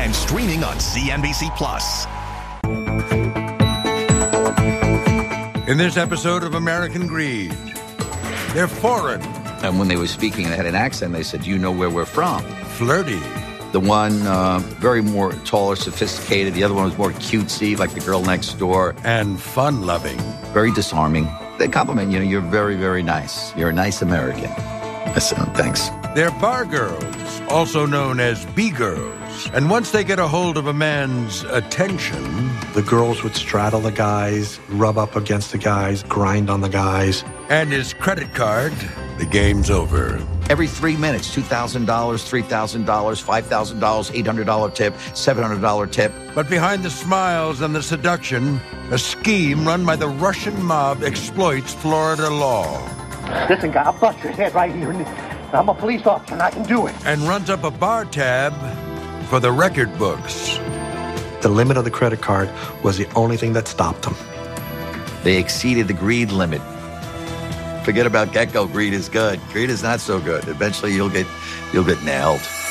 and streaming on CNBC Plus. In this episode of American Greed, they're foreign. And when they were speaking, they had an accent. They said, "Do you know where we're from?" Flirty. The one very more taller, sophisticated. The other one was more cutesy, like the girl next door. And fun-loving. Very disarming. They compliment you. You're very, very nice. You're a nice American. I said, thanks. They're bar girls, also known as B-girls. And once they get a hold of a man's attention... The girls would straddle the guys, rub up against the guys, grind on the guys. And his credit card, the game's over. Every 3 minutes, $2,000, $3,000, $5,000, $800 tip, $700 tip. But behind the smiles and the seduction, a scheme run by the Russian mob exploits Florida law. Listen, guy, I'll bust your head right here. I'm a police officer and I can do it. And runs up a bar tab for the record books. The limit of the credit card was the only thing that stopped them. They exceeded the greed limit. Forget about Gecko. Greed is good. Greed is not so good. Eventually, you'll get nailed.